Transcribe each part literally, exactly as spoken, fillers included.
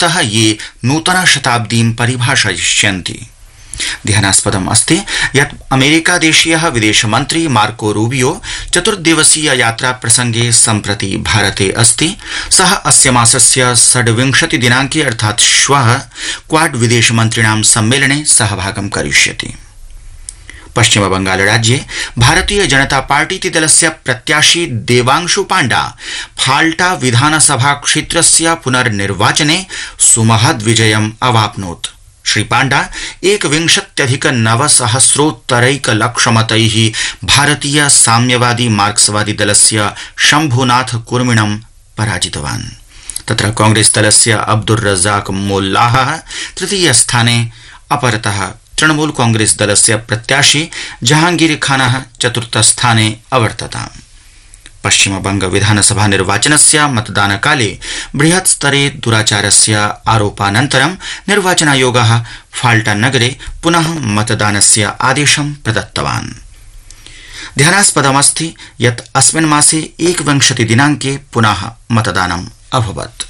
स्तः ये नूतनशताब्दीं परिभाषयिष्यन्ति। ध्यानास्पदम् अस्ति यत् अमेरिकादेशीयः विदेशमन्त्री मार्को रूबियो चतुर्दिवसीय यात्रा प्रसंगे सम्प्रति भारते अस्ति। सः अस्य मासस्य षड्विंशति दिनाङ्के अर्थात् श्वः क्वाड विदेशमन्त्रिणां सम्मेलने सहभागं करिष्यति। पश्चिम बंगाल राज्ये भारतीय जनता पार्टीति दलस्य प्रत्याशी देवांशु पाण्डा फाल्टा विधानसभा क्षेत्रस्य पुनर्निर्वाचने सुमहद् विजयम् अवाप्नोत्। श्री पाण्डा एकविंशत्यधिक नवसहस्रोत्तरैकलक्षमतैः भारतीय साम्यवादी मार्क्सवादी दलस्य शम्भुनाथ कुर्मिणं पराजितवान्। तत्र कांग्रेस दलस्य अब्दुर रज़ाक मोल्लाहः तृतीय स्थाने, अपरतः तृणमूल कांग्रेस दलस्य प्रत्याशी जहांगीर खानः चतुर्थ स्थाने अवर्तताम्। पश्चिम बंग विधानसभा निर्वाचनस्य मतदानकाले बृहत् स्तरे दुराचारस्य आरोपानन्तरं निर्वाचनायोगः फाल्टा नगरे पुनः मतदानस्य आदेशं प्रदत्तवान्। ध्यानास्पदमस्ति यत् अस्मिन् मासे एकविंशति दिनाङ्के पुनः मतदानम् अभवत्।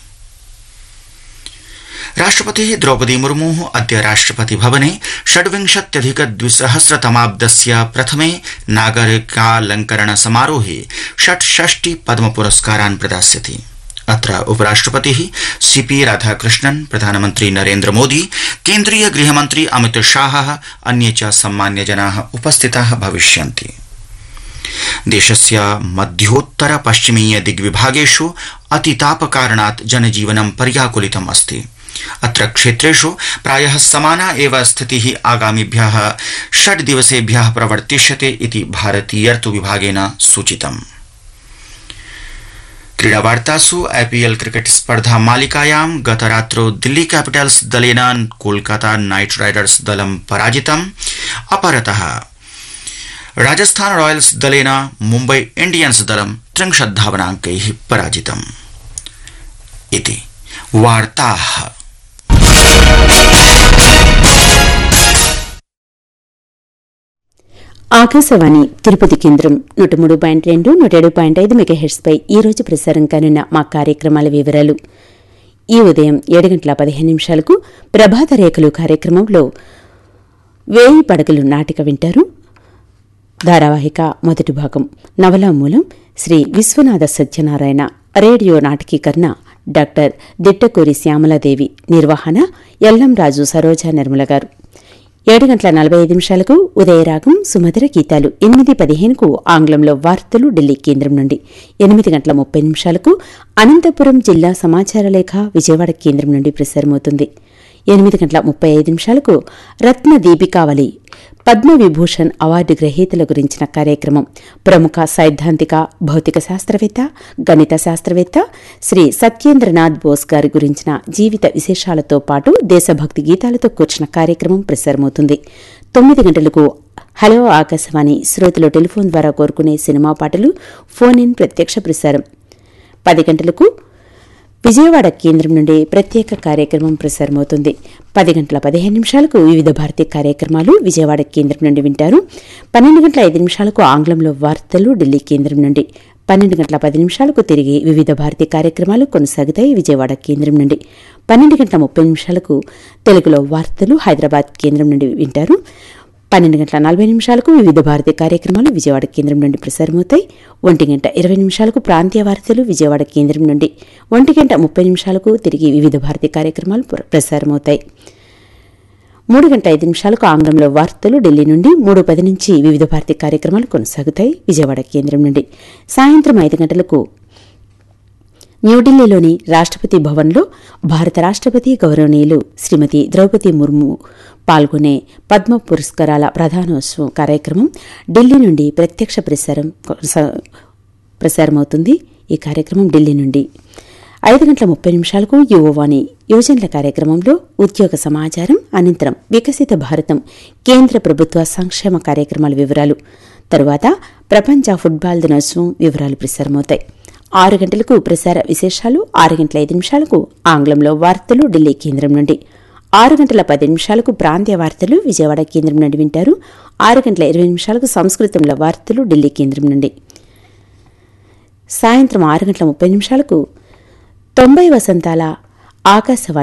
राष्ट्रपतिः द्रौपदी मुर्मुः अद्य राष्ट्रपति भवने षड्विंशत्यधिक द्विसहस्रतमाब्दस्य प्रथमे नागरिकालंकरण समारोहे षट्षष्टि पद्म पुरस्कारान् प्रदास्यति। अत्र उपराष्ट्रपतिः सीपी राधाकृष्णन्, प्रधानमन्त्री नरेन्द्र मोदी, केन्द्रीय गृहमन्त्री अमित शाहः, अन्ये च सम्मान्यजनाः उपस्थिताः भविष्यन्ति। देशस्य मध्योत्तर पश्चिमीय दिग्विभागेषु अतितापकारणात् जनजीवनं पर्याकुलितम् अस्ति। अत्र क्षेत्रेषु प्रायः समाना एव स्थितिः आगामिभ्यः षड् दिवसेभ्यः प्रवर्तिष्यते इति भारतीयर्तु विभागेन सूचितम्। क्रीडावार्तासु आईपीएल क्रिकेट स्पर्धा मालिकायां गतरात्रौ दिल्ली कैपिटल्स दलेन कोलकाता नाइट राइडर्स दलं पराजितम्। अपरतः राजस्थान रॉयल्स दलेन मुम्बई इंडियंस दलं त्रिंशत् धावनाङ्कैः पराजितम्। इति वार्ताः। ఆకాశవాణి తిరుపతి కేంద్రం నూట మూడు పాయింట్ రెండు నూట ఏడు పాయింట్ ఐదు మెగాహెర్ట్జ్ పై ఈ రోజు ప్రసారం కానున్న మా కార్యక్రమాల వివరాలు. ఈ ఉదయం ఏడు గంటల పదిహేను నిమిషాలకు ప్రభాత రేఖలు కార్యక్రమంలో వేయి పడగలు నాటిక వింటారు. ధారావాహిక మొదటి భాగం నవలా మూలం శ్రీ విశ్వనాథ సత్యనారాయణ, రేడియో నాటకీకరణ డాక్టర్ దిట్టకూరి శ్యామలాదేవి, నిర్వహణ ఎల్లంరాజు సరోజా నిర్మల గారు. ఏడు గంటల నలభై ఐదు నిమిషాలకు ఉదయరాగం సుమధుర గీతాలు, ఎనిమిది పదిహేనుకు ఆంగ్లంలో వార్తలు ఢిల్లీ కేంద్రం నుండి, ఎనిమిది గంటల ముప్పై నిమిషాలకు అనంతపురం జిల్లా సమాచార లేఖ విజయవాడ కేంద్రం నుండి ప్రసారమవుతుంది. ఎనిమిది గంటల ముప్పై ఐదు నిమిషాలకు రత్న దీపికావళి పద్మవిభూషణ్ అవార్డు గ్రహీతల గురించిన కార్యక్రమం, ప్రముఖ సైద్ధాంతిక భౌతిక శాస్త్రవేత్త, గణిత శాస్త్రవేత్త శ్రీ సత్యేంద్రనాథ్ బోస్ గారి గురించిన జీవిత విశేషాలతో పాటు దేశభక్తి గీతాలతో కూర్చిన కార్యక్రమం ప్రసారమవుతుంది. తొమ్మిది గంటలకు హలో ఆకాశవాణి శ్రోతలు టెలిఫోన్ ద్వారా కోరుకునే సినిమా పాటలు ఫోన్ ఇన్ ప్రత్యక్ష ప్రసారం. పది గంటలకు విజయవాడ కేంద్రం నుండి ప్రత్యేక కార్యక్రమం ప్రసారమవుతుంది. పది గంటల పదిహేను నిమిషాలకు వివిధ భారతీయ కార్యక్రమాలు విజయవాడ కేంద్రం నుండి వింటారు. పన్నెండు గంటల ఐదు నిమిషాలకు ఆంగ్లంలో వార్తలు ఢిల్లీ కేంద్రం నుండి, పన్నెండు గంటల పది నిమిషాలకు తిరిగి వివిధ భారతీయ కార్యక్రమాలు కొనసాగుతాయి విజయవాడ కేంద్రం నుండి. పన్నెండు గంటల ముప్పై నిమిషాలకు తెలుగులో వార్తలు హైదరాబాద్ కేంద్రం నుండి వింటారు. పన్నెండు గంటల నలభై నిమిషాలకు వివిధ భారతీయ కార్యక్రమాలు విజయవాడ కేంద్రం నుండి ప్రసారమవుతాయి. ఒంటి గంట ఇరవై నిమిషాలకు ప్రాంతీయ వార్తలు విజయవాడ కేంద్రం నుండి, ఒంటి గంట ముప్పై నిమిషాలకు తిరిగి వివిధ భారతీయ కార్యక్రమాలు ప్రసారమవుతాయి. మూడు గంటల ఐదు నిమిషాలకు ఆంగ్లంలో వార్తలు ఢిల్లీ నుండి, మూడు పది నుంచి వివిధ భారతీయ కార్యక్రమాలు కొనసాగుతాయి విజయవాడ కేంద్రం నుండి. సాయంత్రం ఐదు గంటలకు న్యూఢిల్లీలోని రాష్ట్రపతి భవన్లో భారత రాష్ట్రపతి గౌరవనీయులు శ్రీమతి ద్రౌపది ముర్ము పాల్గొనే పద్మ పురస్కారాల ప్రధానోత్సవం కార్యక్రమం ఢిల్లీ నుండి ప్రత్యక్ష ప్రసారం ప్రసారమవుతుంది. ఈ కార్యక్రమం ఢిల్లీ నుండి. ఐదు గంటల ముప్పై నిమిషాలకు యువవాణి యోజనల కార్యక్రమంలో ఉద్యోగ సమాచారం, అనంతరం వికసిత భారతం కేంద్ర ప్రభుత్వ సంక్షేమ కార్యక్రమాల వివరాలు, తరువాత ప్రపంచ ఫుట్బాల్ దినోత్సవం వివరాలు ప్రసారమవుతాయి. ఆరు గంటలకు ప్రసార విశేషాలు, ఆరు గంటల ఐదు నిమిషాలకు ఆంగ్లంలో వార్తలు ఢిల్లీ కేంద్రం నుండి, ఆరు గంటల పది నిమిషాలకు ప్రాంతీయ వార్తలు విజయవాడ కేంద్రం నుండి వింటారు. ఆరు గంటల ఇరవై నిమిషాలకు సంస్కృతంలో వార్తలు ఢిల్లీ కేంద్రం నుండి. సాయంత్రం ఆరు గంటల ముప్పై నిమిషాలకు తొంభై వసంతాల ఆకాశవాణి